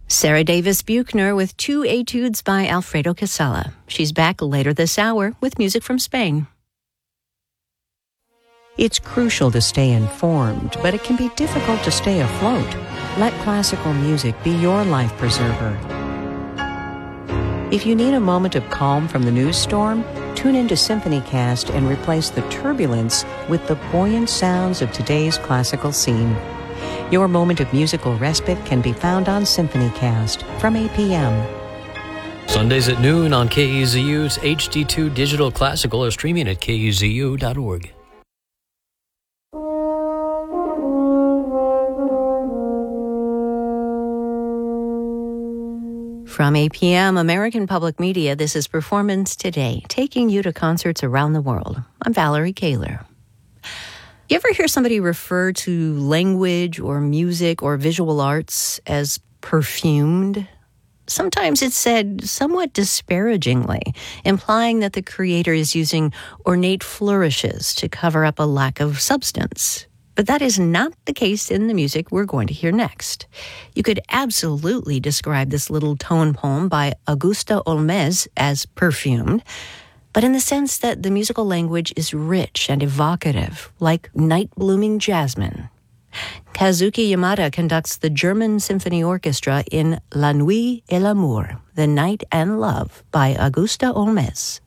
Sarah Davis Buchner with two etudes by Alfredo Casella. She's back later this hour with music from Spain. It's crucial to stay informed, but it can be difficult to stay afloat. Let classical music be your life preserver. If you need a moment of calm from the news storm, tune into SymphonyCast and replace the turbulence with the buoyant sounds of today's classical scene. Your moment of musical respite can be found on SymphonyCast from 8 p.m. Sundays at noon on KEZU's HD2 Digital Classical or streaming at KEZU.org. From APM, American Public Media, this is Performance Today, taking you to concerts around the world. I'm Valerie Kaler. You ever hear somebody refer to language or music or visual arts as perfumed? Sometimes it's said somewhat disparagingly, implying that the creator is using ornate flourishes to cover up a lack of substance. But that is not the case in the music we're going to hear next. You could absolutely describe this little tone poem by Augusta Olmez as perfumed, but in the sense that the musical language is rich and evocative, like night-blooming jasmine. Kazuki Yamada conducts the German Symphony Orchestra in La Nuit et l'Amour, The Night and Love by Augusta Olmez.